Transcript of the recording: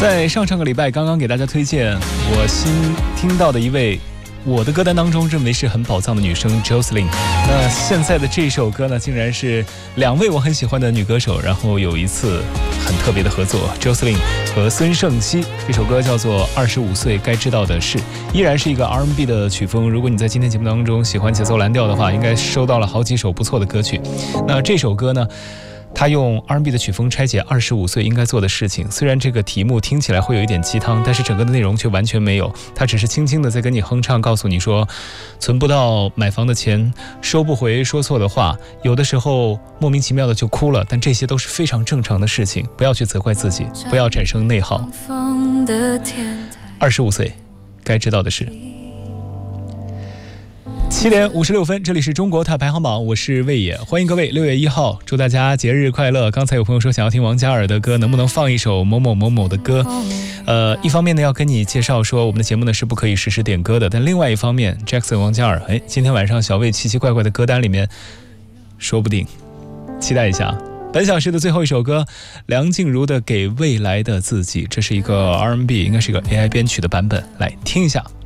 在上个礼拜刚刚给大家推荐我新听到的一位我的歌单当中认为是很宝藏的女生 Jocelyn。 那现在的这首歌呢，竟然是2位我很喜欢的女歌手，然后有一次很特别的合作， Jocelyn 和孙盛希。这首歌叫做25岁该知道的事，依然是一个 R&B 的曲风。如果你在今天节目当中喜欢节奏蓝调的话，应该收到了好几首不错的歌曲。那这首歌呢，他用 R&B 的曲风拆解25岁应该做的事情。虽然这个题目听起来会有一点鸡汤，但是整个的内容却完全没有。他只是轻轻的在跟你哼唱，告诉你说，存不到买房的钱，收不回说错的话，有的时候莫名其妙的就哭了，但这些都是非常正常的事情，不要去责怪自己，不要产生内耗。25岁该知道的事。7点56分，这里是中国台排行榜，我是魏野，欢迎各位6月1号，祝大家节日快乐。刚才有朋友说想要听王嘉尔的歌，能不能放一首某某某某的歌？一方面呢要跟你介绍说我们的节目呢是不可以实时点歌的，但另外一方面 Jackson 王嘉尔，今天晚上小魏奇奇怪怪的歌单里面，说不定期待一下。本小时的最后一首歌，梁静茹的《给未来的自己》，这是一个 R&B， 应该是一个 AI 编曲的版本，来听一下。